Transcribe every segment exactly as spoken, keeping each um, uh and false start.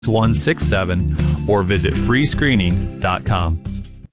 one six seven or visit free screening dot com.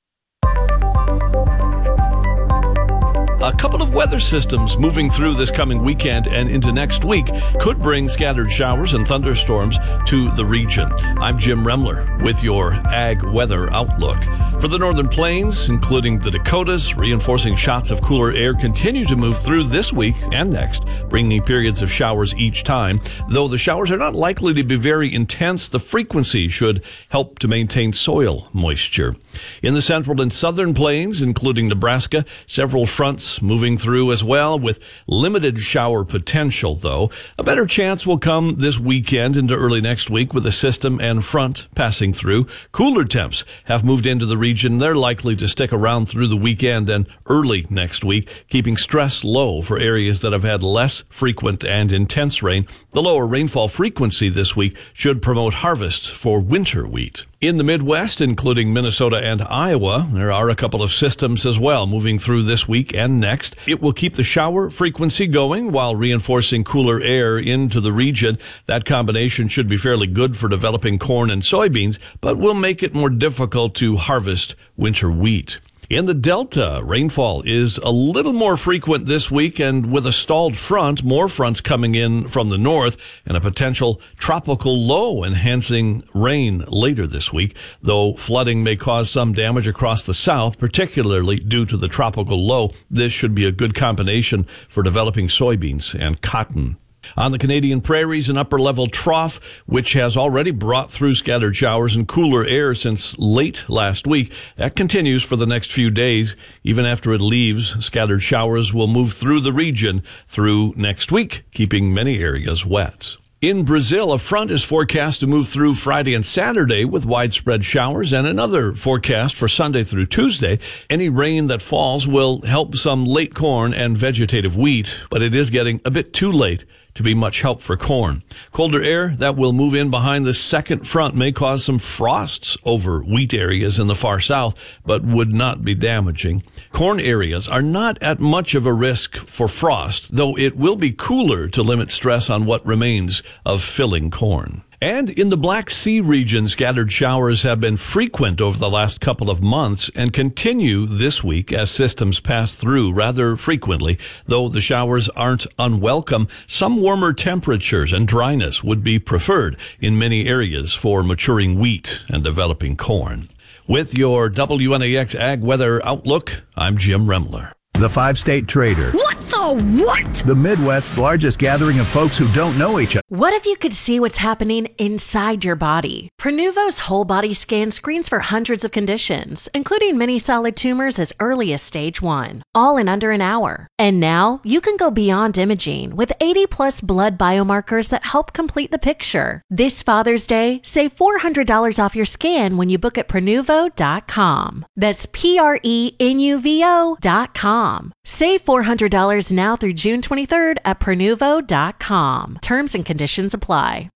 A couple of weather systems moving through this coming weekend and into next week could bring scattered showers and thunderstorms to the region. I'm Jim Remler with your Ag Weather Outlook. For the northern plains, including the Dakotas, reinforcing shots of cooler air continue to move through this week and next, bringing periods of showers each time. Though the showers are not likely to be very intense, the frequency should help to maintain soil moisture. In the central and southern plains, including Nebraska, several fronts moving through as well, with limited shower potential, though. A better chance will come this weekend into early next week with a system and front passing through. Cooler temps have moved into the region. They're likely to stick around through the weekend and early next week, keeping stress low for areas that have had less frequent and intense rain. The lower rainfall frequency this week should promote harvest for winter wheat. In the Midwest, including Minnesota and Iowa, there are a couple of systems as well moving through this week and next. It will keep the shower frequency going while reinforcing cooler air into the region. That combination should be fairly good for developing corn and soybeans, but will make it more difficult to harvest winter wheat. In the Delta, rainfall is a little more frequent this week, and with a stalled front, more fronts coming in from the north, and a potential tropical low enhancing rain later this week, though flooding may cause some damage across the south, particularly due to the tropical low. This should be a good combination for developing soybeans and cotton. On the Canadian prairies, an upper-level trough, which has already brought through scattered showers and cooler air since late last week, that continues for the next few days. Even after it leaves, scattered showers will move through the region through next week, keeping many areas wet. In Brazil, a front is forecast to move through Friday and Saturday with widespread showers, and another forecast for Sunday through Tuesday. Any rain that falls will help some late corn and vegetative wheat, but it is getting a bit too late to be much help for corn. Colder air that will move in behind the second front may cause some frosts over wheat areas in the far south, but would not be damaging. Corn areas are not at much of a risk for frost, though it will be cooler to limit stress on what remains of filling corn. And in the Black Sea region, scattered showers have been frequent over the last couple of months and continue this week as systems pass through rather frequently. Though the showers aren't unwelcome, some warmer temperatures and dryness would be preferred in many areas for maturing wheat and developing corn. With your W N A X Ag Weather Outlook, I'm Jim Remler. The Five-State Trader. What the what? The Midwest's largest gathering of folks who don't know each other. What if you could see what's happening inside your body? Prenuvo's whole body scan screens for hundreds of conditions, including many solid tumors as early as stage one, all in under an hour. And now you can go beyond imaging with eighty plus blood biomarkers that help complete the picture. This Father's Day, save four hundred dollars off your scan when you book at Prenuvo dot com. That's P R E N U V O dot com. Save four hundred dollars now through June twenty-third at Prenuvo dot com. Terms and conditions apply.